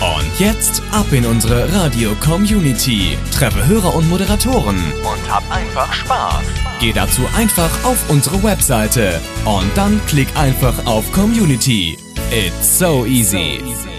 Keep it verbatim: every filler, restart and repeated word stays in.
Und jetzt ab in unsere Radio-Community. Treffe Hörer und Moderatoren. Und hab einfach Spaß. Geh dazu einfach auf unsere Webseite. Und dann klick einfach auf Community. It's so easy.